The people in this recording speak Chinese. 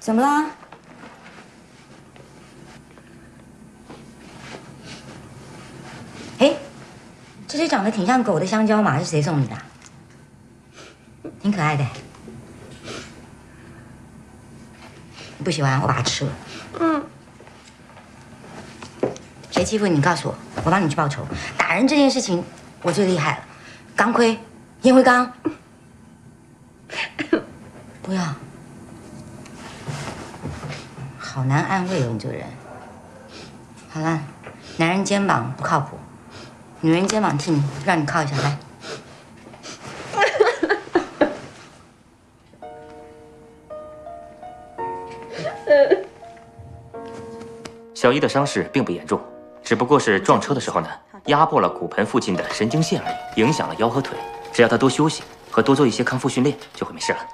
怎么啦？哎，这只长得挺像狗的香蕉嘛，是谁送你的？挺可爱的。你不喜欢，我把它吃了。 嗯。 谁欺负你？告诉我，我帮你去报仇。打人这件事情，我最厉害了。钢盔，烟灰缸。不要。好难安慰哦，你这个人。好了，男人肩膀不靠谱，女人肩膀替你，让你靠一下来。 小一的伤势并不严重，只不过是撞车的时候呢，压迫了骨盆附近的神经线而已，影响了腰和腿。只要他多休息和多做一些康复训练，就会没事了。